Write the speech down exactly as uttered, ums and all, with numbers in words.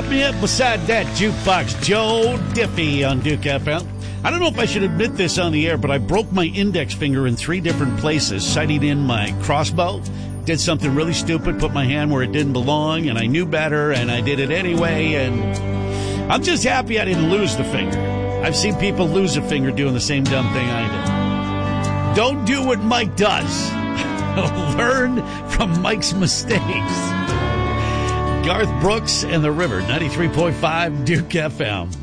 Pop me up beside that jukebox, Joe Diffie on Duke F M. I don't know if I should admit this on the air, but I broke my index finger in three different places, sighting in my crossbow. Did something really stupid, put my hand where it didn't belong, and I knew better, and I did it anyway, and I'm just happy I didn't lose the finger. I've seen people lose a finger doing the same dumb thing I did. Don't do what Mike does. Learn from Mike's mistakes. Garth Brooks and the River, ninety-three point five Duke F M.